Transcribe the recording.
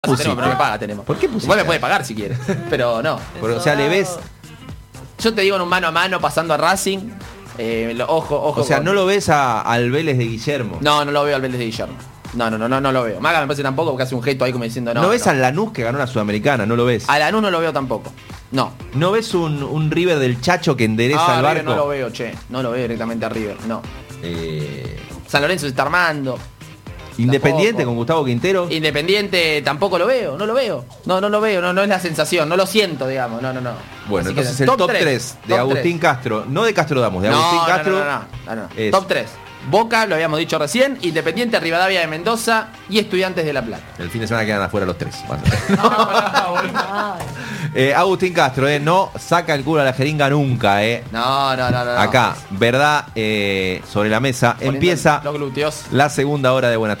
Tenemos, pero no me paga, tenemos. ¿Por qué pusiste? Igual me puede pagar si quiere, pero no. O sea, le ves. Yo te digo en un mano a mano pasando a Racing. Ojo. O sea, no lo ves al Vélez de Guillermo. No lo veo al Vélez de Guillermo. No lo veo. Maga me parece tampoco porque hace un gesto ahí como diciendo no. ¿No ves al Lanús que ganó la Sudamericana? ¿No lo ves? A Lanús no lo veo tampoco. No. ¿No ves un River del Chacho que endereza al barco? River no lo veo, che. No lo veo directamente a River, no. San Lorenzo se está armando. Independiente Tampoco. con Gustavo Quintero. Independiente tampoco lo veo, no lo veo. No lo veo, no es la sensación, no lo siento, digamos, no. Bueno, Así entonces que el top 3 de top Agustín 3. Castro, no de Castro Damos, de Agustín Castro. No. Es Top 3. Boca, lo habíamos dicho recién, Independiente, Rivadavia de Mendoza y Estudiantes de La Plata. El fin de semana quedan afuera los 3. Agustín Castro, no saca el culo a la jeringa nunca, No. Acá, verdad sobre la mesa. Poniendo Empieza los glúteos. la segunda hora de Buena Tarde.